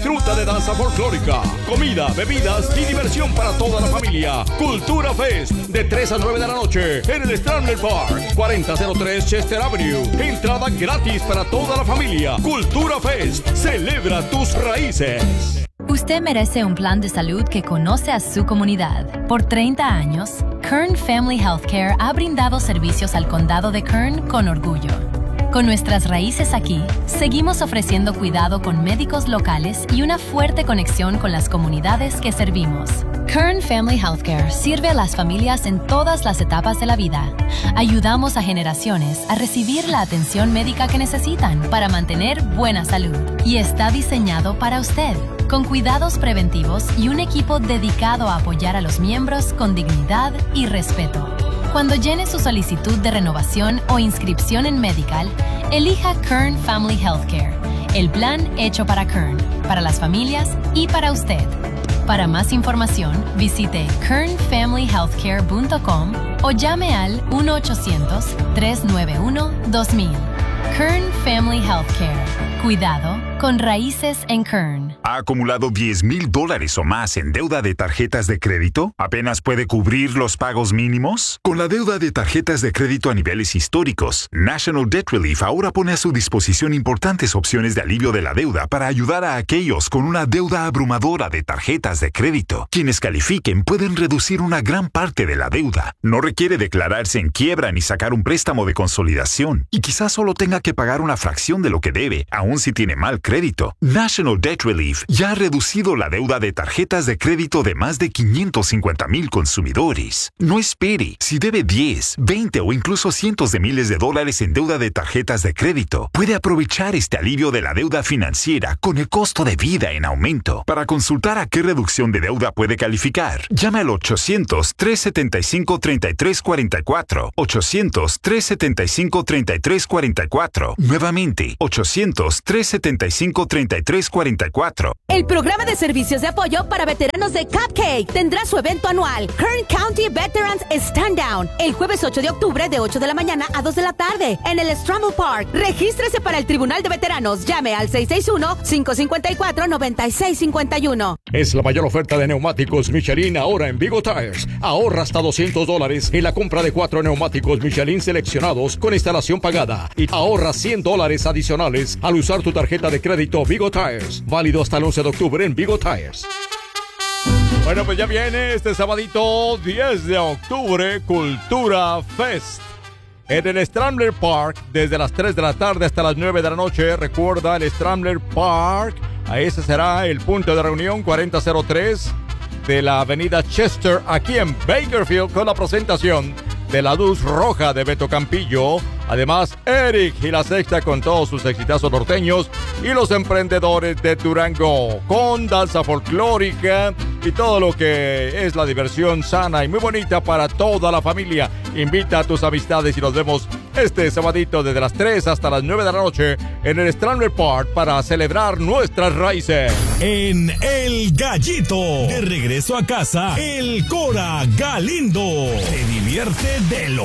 Disfruta de danza folclórica, comida, bebidas y diversión para toda la familia. Cultura Fest, de 3 a 9 de la noche, en el Strandler Park, 4003 Chester Avenue. Entrada gratis para toda la familia. Cultura Fest, celebra tus raíces. Usted merece un plan de salud que conoce a su comunidad. Por 30 años, Kern Family Healthcare ha brindado servicios al condado de Kern con orgullo. Con nuestras raíces aquí, seguimos ofreciendo cuidado con médicos locales y una fuerte conexión con las comunidades que servimos. Kern Family Healthcare sirve a las familias en todas las etapas de la vida. Ayudamos a generaciones a recibir la atención médica que necesitan para mantener buena salud. Y está diseñado para usted, con cuidados preventivos y un equipo dedicado a apoyar a los miembros con dignidad y respeto. Cuando llene su solicitud de renovación o inscripción en Medical, elija Kern Family Healthcare, el plan hecho para Kern, para las familias y para usted. Para más información, visite kernfamilyhealthcare.com o llame al 1-800-391-2000. Kern Family Healthcare. Cuidado con raíces en Kern. ¿Ha acumulado $10,000 o más en deuda de tarjetas de crédito? ¿Apenas puede cubrir los pagos mínimos? Con la deuda de tarjetas de crédito a niveles históricos, National Debt Relief ahora pone a su disposición importantes opciones de alivio de la deuda para ayudar a aquellos con una deuda abrumadora de tarjetas de crédito. Quienes califiquen pueden reducir una gran parte de la deuda. No requiere declararse en quiebra ni sacar un préstamo de consolidación. Y quizás solo tenga que pagar una fracción de lo que debe, aun si tiene mal crédito. National Debt Relief ya ha reducido la deuda de tarjetas de crédito de más de 550,000 consumidores. No espere. Si debe 10, 20 o incluso cientos de miles de dólares en deuda de tarjetas de crédito, puede aprovechar este alivio de la deuda financiera con el costo de vida en aumento. Para consultar a qué reducción de deuda puede calificar, llame al 800-375-3344. 800-375-3344. Nuevamente, 800-375-3344. El programa de servicios de apoyo para veteranos de Cupcake tendrá su evento anual, Kern County Veterans Stand Down, el jueves 8 de octubre de 8 de la mañana a 2 de la tarde en el Stramble Park. Regístrese para el Tribunal de Veteranos. Llame al 661-554-9651. Es la mayor oferta de neumáticos Michelin ahora en Vigo Tires. Ahorra hasta $200 en la compra de 4 neumáticos Michelin seleccionados con instalación pagada y ahorra $100 adicionales al usar tu tarjeta de crédito Vigo Tires. Válido hasta el 11 de octubre en Vigo Tires. Bueno, pues ya viene este sabadito 10 de octubre, Cultura Fest. En el Strambler Park, desde las 3 de la tarde hasta las 9 de la noche. Recuerda, el Strambler Park, ese será el punto de reunión 4003 de la avenida Chester, aquí en Bakersfield, con la presentación de la Luz Roja de Beto Campillo. Además, Eric y la Sexta con todos sus exitazos norteños y los emprendedores de Durango con danza folclórica y todo lo que es la diversión sana y muy bonita para toda la familia. Invita a tus amistades y nos vemos este sabadito desde las 3 hasta las 9 de la noche en el Strandler Park para celebrar nuestras raíces. En El Gallito, de regreso a casa, el Cora Galindo se divierte de lo